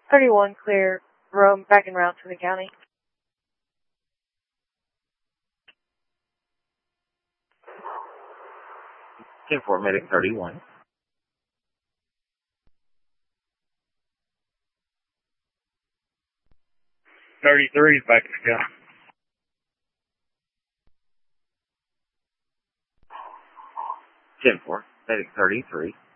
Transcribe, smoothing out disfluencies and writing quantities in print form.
31 clear, roam back en route to the county. 10-4, medic 31. is back in the county. 10-4, medic 33.